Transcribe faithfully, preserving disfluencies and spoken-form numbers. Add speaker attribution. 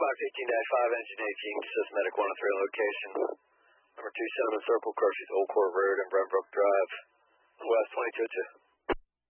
Speaker 1: Fox eighteen dash five, engine eighteen, Systematic one oh three location. Number two seven Circle, Croces Old Court Road and Brembrook Drive, West twenty-two oh two.